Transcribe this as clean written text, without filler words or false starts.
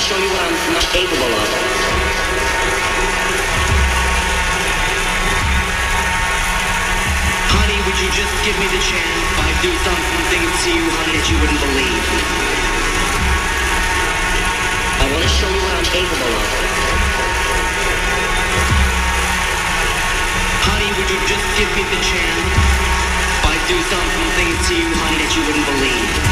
show you what I'm not capable of. Honey, would you just give me the chance? I'd do something to you, honey, that you wouldn't believe. I want to show you what I'm capable of. Honey, would you just give me the chance? I'd do something to you, honey, that you wouldn't believe.